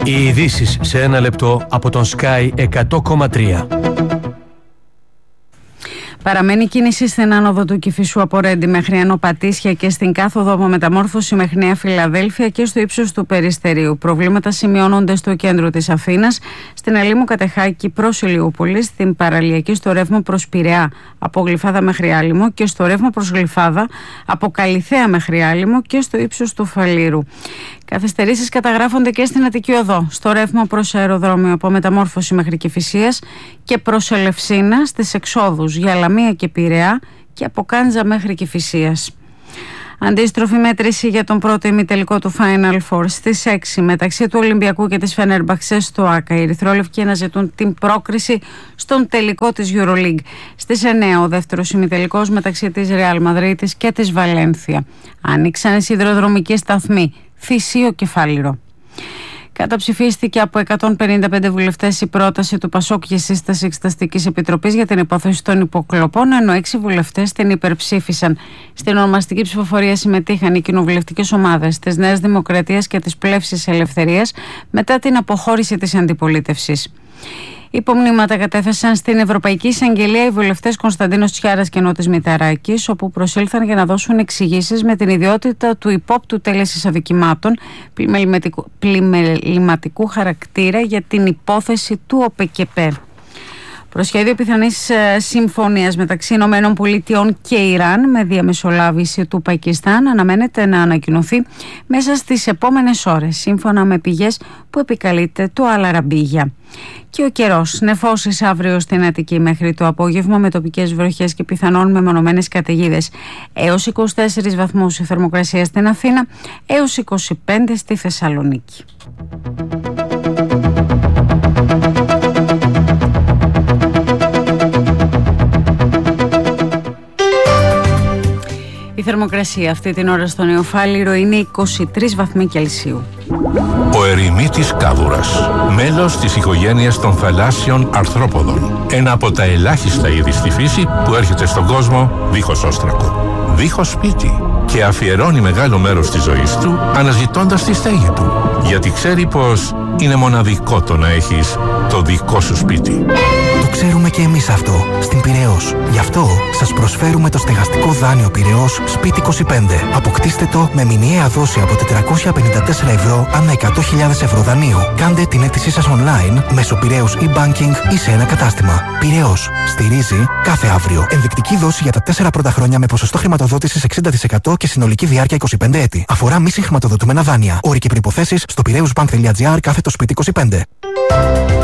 Οι ειδήσεις σε ένα λεπτό από τον Sky 100,3. Παραμένει κίνηση στην άνοδο του Κηφισού από Ρέντι μέχρι Άνω Πατήσια και στην κάθοδο από Μεταμόρφωση μέχρι Νέα Φιλαδέλφια και στο ύψος του Περιστερίου. Προβλήματα σημειώνονται στο κέντρο της Αθήνας, στην Ελίμου Κατεχάκη προς Ηλιούπολη, στην παραλιακή στο ρεύμα προς Πειραιά από Γλυφάδα μέχρι Άλυμο και στο ρεύμα προς Γλυφάδα από Καλιθέα μέχρι Άλυμο και στο ύψος του Φαλήρου. Καθυστερήσεις καταγράφονται και στην Αττική Οδό, στο ρεύμα προς αεροδρόμιο από Μεταμόρφωση μέχρι Κηφισίας και προς Ελευσίνα στις εξόδους για Λαμία και Πειραιά και από Κάντζα μέχρι Κηφισίας. Αντίστροφη μέτρηση για τον πρώτο ημιτελικό του Final Four στις 6 μεταξύ του Ολυμπιακού και της Φενέρμπαξε στο ΆΚΑ. Οι ερυθρόλευκοι αναζητούν την πρόκριση στον τελικό της EuroLeague. Στις 9 ο δεύτερος ημιτελικός μεταξύ της Ρεάλ Μαδρίτης και της Βαλένθια. Άνοιξαν οι σιδηροδρομικοί σταθμοί Θησίο και Φάληρο. Καταψηφίστηκε από 155 βουλευτές η πρόταση του ΠΑΣΟΚ για σύσταση Εξεταστικής Επιτροπής για την υπόθεση των υποκλοπών, ενώ 6 βουλευτές την υπερψήφισαν. Στην ονομαστική ψηφοφορία συμμετείχαν οι κοινοβουλευτικές ομάδες της Νέας Δημοκρατίας και της Πλεύσης Ελευθερίας μετά την αποχώρηση της αντιπολίτευσης. Υπομνήματα κατέθεσαν στην Ευρωπαϊκή Εισαγγελία οι βουλευτές Κωνσταντίνος Τσιάρας και Νότης Μηταράκης, όπου προσήλθαν για να δώσουν εξηγήσεις με την ιδιότητα του υπόπτου τέλεσης αδικημάτων πλημεληματικού χαρακτήρα για την υπόθεση του ΟΠΕΚΕΠΕ. Προσχέδιο πιθανής συμφωνίας μεταξύ ΗΠΑ και Ιράν με διαμεσολάβηση του Πακιστάν αναμένεται να ανακοινωθεί μέσα στις επόμενες ώρες, σύμφωνα με πηγές που επικαλείται το Αλ-Αραμπίγια. Και ο καιρός, νεφώσεις αύριο στην Αττική μέχρι το απόγευμα με τοπικές βροχές και πιθανόν μεμονωμένες καταιγίδες. Έως 24 βαθμούς η θερμοκρασία στην Αθήνα, έως 25 στη Θεσσαλονίκη. Η θερμοκρασία αυτή την ώρα στο Νεοφάληρο είναι 23 βαθμοί Κελσίου. Ο ερημίτης κάβουρας, μέλος της οικογένειας των θαλάσσιων αρθρόποδων. Ένα από τα ελάχιστα είδη στη φύση που έρχεται στον κόσμο δίχως όστρακο, δίχως σπίτι και αφιερώνει μεγάλο μέρος της ζωής του αναζητώντας τη στέγη του. Γιατί ξέρει πως είναι μοναδικό το να έχεις το δικό σου σπίτι. Το ξέρουμε και εμείς αυτό στην Πειραιώς. Γι' αυτό σας προσφέρουμε το στεγαστικό δάνειο Πειραιώς Σπίτι 25. Αποκτήστε το με μηνιαία δόση από 454 ευρώ ανά 100.000 ευρώ δανείου. Κάντε την αίτησή σας online μέσω Πειραιώς e-banking ή σε ένα κατάστημα. Πειραιώς. Στηρίζει κάθε αύριο. Ενδεικτική δόση για τα 4 πρώτα χρόνια με ποσοστό χρηματοδότησης 60% και συνολική διάρκεια 25 έτη. Αφορά μη συγχρηματοδοτούμενα δάνεια. Όροι και προϋποθέσεις στο piraeusbank.gr/σπίτι 25.